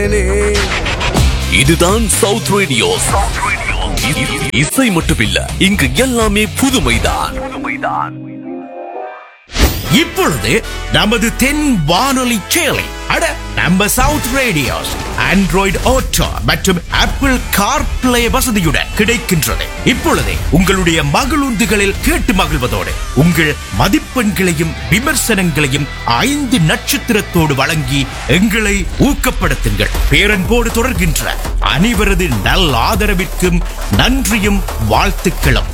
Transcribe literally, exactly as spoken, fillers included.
இதுதான் south radio. இசை மட்டுமில்ல, இங்கு எல்லாமே புதுமைதான். இப்பொழுது நமது தென் வானொலி சேலை அட நம்ம சவுத் ரேடியோஸ் ஆண்ட்ராய்டு ஆட்டோ மற்றும் ஆப்பிள் கார்பிளே வசதியுடன் கிடைக்கின்றது. இப்பொழுது உங்களுடைய மகிழுந்துகளில் கேட்டு மகிழ்வதோடு உங்கள் மதிப்பெண்களையும் விமர்சனங்களையும் ஐந்து நட்சத்திரத்தோடு வழங்கி எங்களை ஊக்கப்படுத்துங்கள். பேரன்போடு தொடர்கின்ற அனைவரது நல் ஆதரவிற்கும் நன்றியும் வாழ்த்துக்களும்.